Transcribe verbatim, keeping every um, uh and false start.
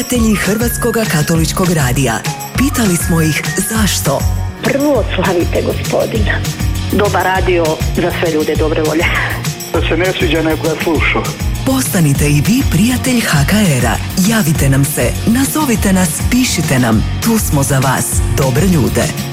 Prijatelji Hrvatskog katoličkog radija. Pitali smo ih zašto. Prvo slavite Gospodina. Dobar radio za sve ljude dobre volje. Da se ne sviđa neko da sluša. Postanite i vi prijatelj ha ka era. Javite nam se, nazovite nas, pišite nam. Tu smo za vas, dobre ljude.